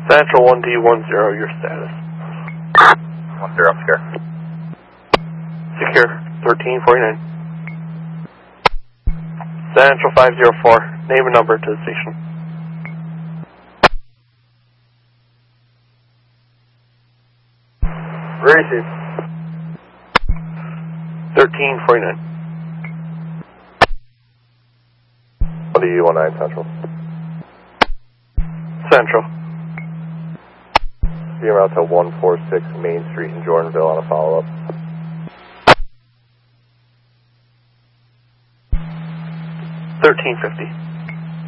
Central 1D10, your status. 10, secure. Secure, 1349. Central 504, name and number to the station. Receive. 1349. 1D19 Central. Central. Being route to 146 Main Street in Jordanville on a follow-up. 1350.